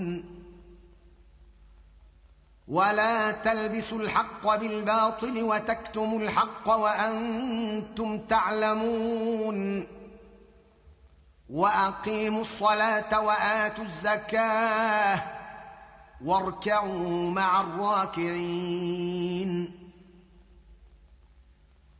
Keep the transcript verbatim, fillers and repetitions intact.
ولا تلبسوا الحق بالباطل وتكتموا الحق وأنتم تعلمون وأقيموا الصلاة وآتوا الزكاة واركعوا مع الراكعين